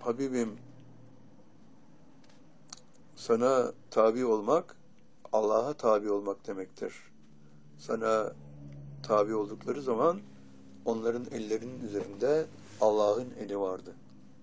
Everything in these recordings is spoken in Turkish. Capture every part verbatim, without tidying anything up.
Habibim, sana tabi olmak, Allah'a tabi olmak demektir. Sana tabi oldukları zaman onların ellerinin üzerinde Allah'ın eli vardı.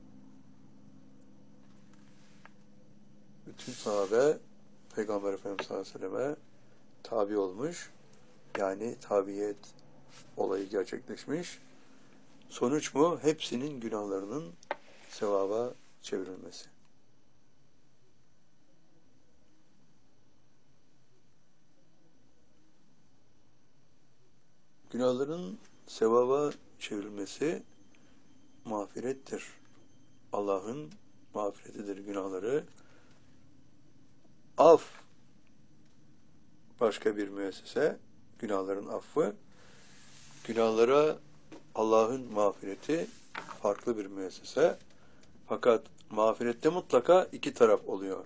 Bütün sahabe Peygamber Efendimiz sallallahu aleyhi ve selleme tabi olmuş. Yani tabiyet olayı gerçekleşmiş. Sonuç mu? Hepsinin günahlarının sevaba çevrilmesi. Günahların sevaba çevrilmesi mağfirettir. Allah'ın mağfiretidir günahları. Af başka bir müessese, günahların affı. Günahlara Allah'ın mağfireti farklı bir müessese. Fakat mağfirette mutlaka iki taraf oluyor.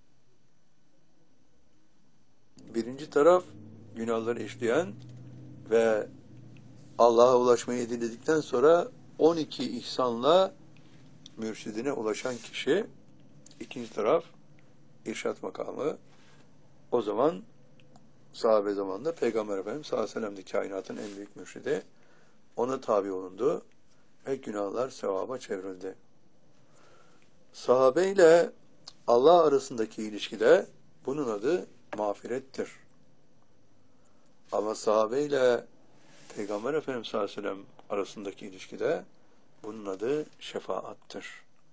Birinci taraf günahları işleyen ve Allah'a ulaşmayı diledikten sonra on iki ihsanla mürşidine ulaşan kişi. İkinci taraf irşat makamı. O zaman sahabe zamanında Peygamber Efendimiz sallallahu aleyhi ve sellem de kainatın en büyük mürşidi. Ona tabi olundu ve günahlar sevaba çevrildi. Sahabe ile Allah arasındaki ilişkide bunun adı mağfirettir. Ama sahabe ile Peygamber Efendimiz sallallahu aleyhi ve sellem arasındaki ilişkide bunun adı şefaattır.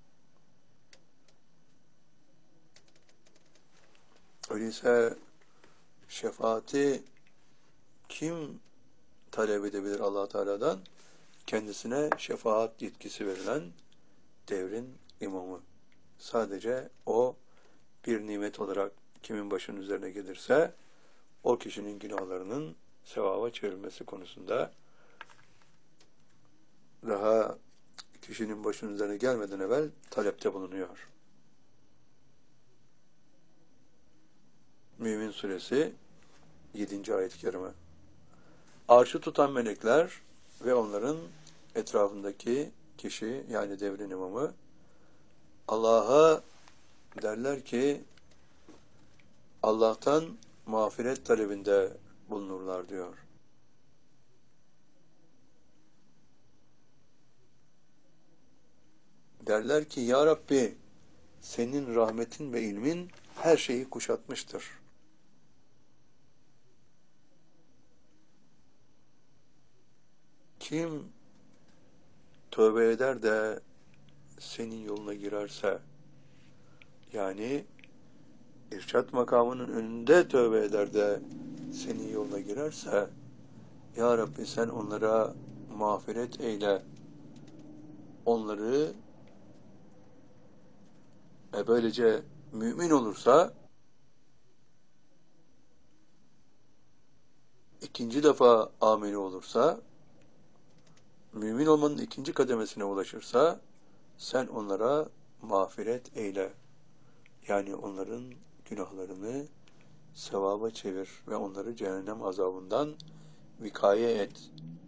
Öyleyse şefaati kim talep edebilir Allah Teala'dan? Kendisine şefaat yetkisi verilen devrin imamı. Sadece o bir nimet olarak kimin başının üzerine gelirse o kişinin günahlarının sevaba çevrilmesi konusunda daha kişinin başının üzerine gelmeden evvel talepte bulunuyor. Mümin Suresi yedinci ayet-i kerime. Arşı tutan melekler ve onların etrafındaki kişi, yani devrin imamı, Allah'a derler ki Allah'tan mağfiret talebinde bulunurlar diyor. Derler ki ya Rabbi, senin rahmetin ve ilmin her şeyi kuşatmıştır. Kim tövbe eder de senin yoluna girerse, yani irşat makamının önünde tövbe eder de senin yoluna girerse, ya Rabbi sen onlara mağfiret eyle, onları ve böylece mümin olursa, ikinci defa ameli olursa, mümin olmanın ikinci kademesine ulaşırsa, sen onlara mağfiret eyle. Yani onların günahlarını sevaba çevir ve onları cehennem azabından vikaye et